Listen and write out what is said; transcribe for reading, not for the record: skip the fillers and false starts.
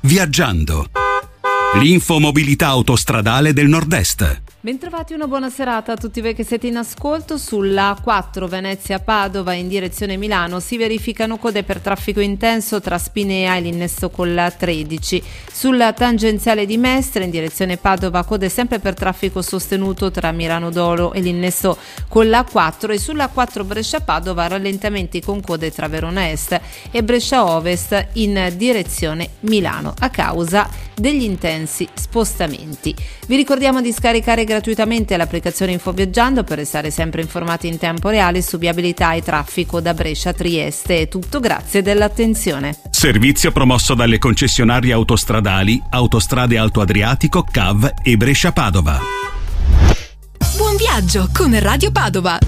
Viaggiando. L'infomobilità autostradale del Nord-Est. Bentrovati, una buona serata a tutti voi che siete in ascolto. Sulla A4 Venezia-Padova in direzione Milano si verificano code per traffico intenso tra Spinea e l'innesto con la 13. Sulla tangenziale di Mestre in direzione Padova code sempre per traffico sostenuto tra Milano Dolo e l'innesto con la 4, e sulla A4 Brescia-Padova rallentamenti con code tra Verona Est e Brescia Ovest in direzione Milano a causa degli intensi spostamenti. Vi ricordiamo di scaricare gratuitamente l'applicazione Infoviaggiando per restare sempre informati in tempo reale su viabilità e traffico da Brescia a Trieste. È tutto, grazie dell'attenzione. Servizio promosso dalle concessionarie autostradali Autostrade Alto Adriatico, CAV e Brescia Padova. Buon viaggio con Radio Padova.